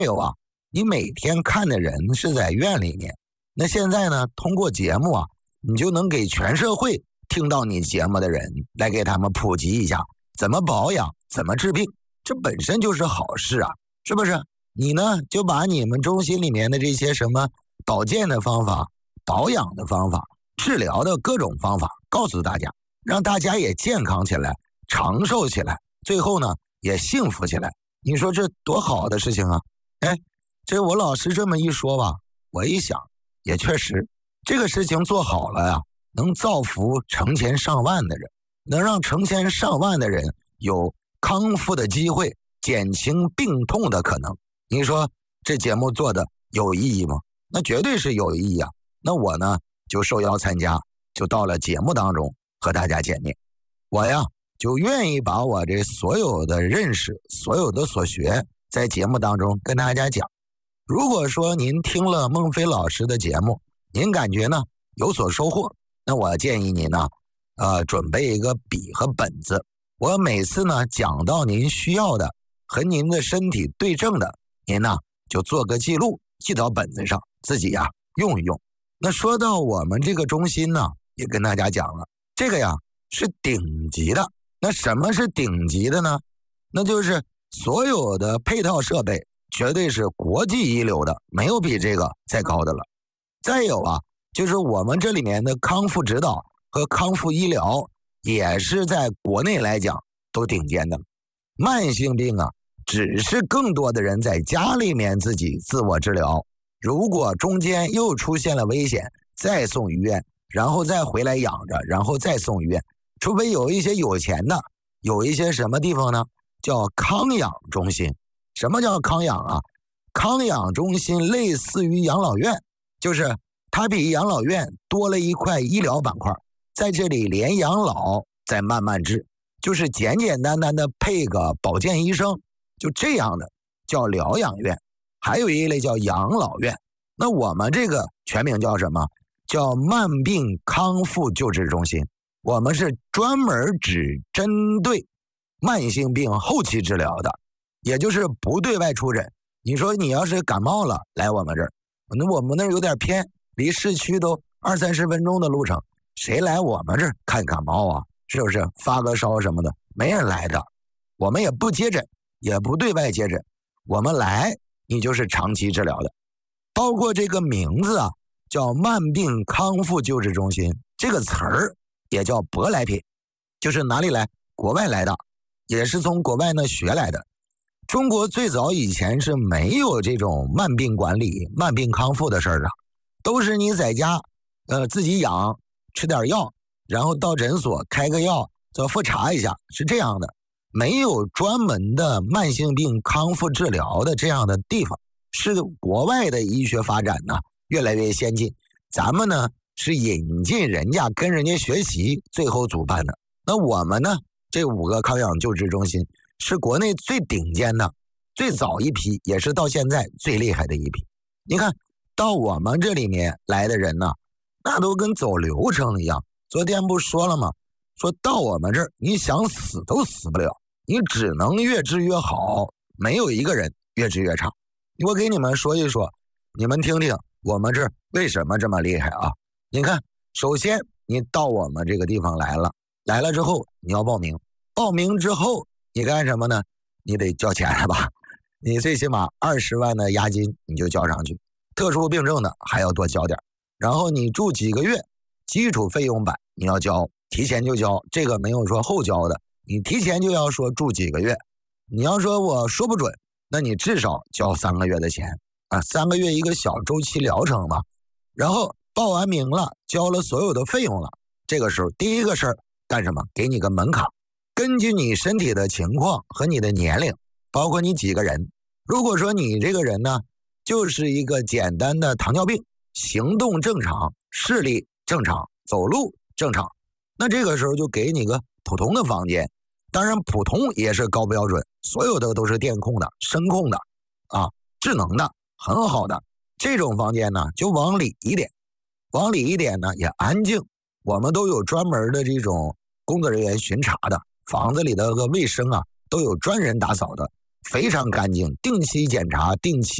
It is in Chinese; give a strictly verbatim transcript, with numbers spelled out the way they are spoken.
有啊，你每天看的人是在院里面，那现在呢，通过节目啊，你就能给全社会听到你节目的人来给他们普及一下怎么保养，怎么治病，这本身就是好事啊，是不是？你呢，就把你们中心里面的这些什么保健的方法、保养的方法、治疗的各种方法告诉大家，让大家也健康起来，长寿起来，最后呢也幸福起来。你说这多好的事情啊！哎，这我老师这么一说吧，我一想也确实，这个事情做好了呀，能造福成千上万的人，能让成千上万的人有康复的机会，减轻病痛的可能。你说这节目做的有意义吗？那绝对是有意义啊！那我呢就受邀参加，就到了节目当中和大家见面。我呀就愿意把我这所有的认识，所有的所学，在节目当中跟大家讲。如果说您听了孟非老师的节目，您感觉呢有所收获，那我建议您呢，呃，准备一个笔和本子。我每次呢讲到您需要的和您的身体对症的，您呢就做个记录，记到本子上，自己呀用一用。那说到我们这个中心呢，也跟大家讲了，这个呀是顶级的。那什么是顶级的呢？那就是所有的配套设备绝对是国际一流的，没有比这个再高的了。再有啊，就是我们这里面的康复指导和康复医疗也是在国内来讲都顶尖的。慢性病啊，只是更多的人在家里面自己自我治疗，如果中间又出现了危险，再送医院，然后再回来养着，然后再送医院。除非有一些有钱的，有一些什么地方呢？叫康养中心。什么叫康养啊？康养中心类似于养老院，就是它比养老院多了一块医疗板块，在这里连养老再慢慢治，就是简简单单的配个保健医生，就这样的叫疗养院。还有一类叫养老院，那我们这个全名叫什么？叫慢病康复救治中心。我们是专门只针对慢性病后期治疗的，也就是不对外出诊。你说你要是感冒了来我们这儿，那我们那儿有点偏，离市区都二三十分钟的路程，谁来我们这儿看感冒啊？是不是发个烧什么的？没人来的。我们也不接诊，也不对外接诊，我们来你就是长期治疗的。包括这个名字啊，叫慢病康复救治中心，这个词儿也叫舶来品，就是哪里来？国外来的，也是从国外呢学来的。中国最早以前是没有这种慢病管理、慢病康复的事儿的，都是你在家，呃，自己养，吃点药，然后到诊所开个药，再复查一下，是这样的。没有专门的慢性病康复治疗的这样的地方，是国外的医学发展呢越来越先进，咱们呢是引进人家跟人家学习，最后主办的。那我们呢，这五个康养救治中心是国内最顶尖的，最早一批，也是到现在最厉害的一批。你看到我们这里面来的人呢，那都跟走流程一样。昨天不说了吗？说到我们这儿，你想死都死不了，你只能越治越好，没有一个人越治越差。我给你们说一说，你们听听我们这儿为什么这么厉害啊？你看，首先你到我们这个地方来了，来了之后你要报名，报名之后你干什么呢？你得交钱了吧？你最起码二十万的押金你就交上去，特殊病症的还要多交点。然后你住几个月，基础费用版你要交，提前就交，这个没有说后交的，你提前就要说住几个月。你要说我说不准，那你至少交三个月的钱啊，三个月一个小周期疗程嘛。然后报完名了，交了所有的费用了，这个时候第一个事儿干什么？给你个门卡，根据你身体的情况和你的年龄，包括你几个人。如果说你这个人呢，就是一个简单的糖尿病，行动正常，视力正常，走路正常，那这个时候就给你个普通的房间。当然普通也是高标准，所有的都是电控的、声控的啊，智能的，很好的。这种房间呢就往里一点，往里一点呢也安静，我们都有专门的这种工作人员巡查的，房子里的个卫生啊都有专人打扫的， 非常干净，定期检查，定期。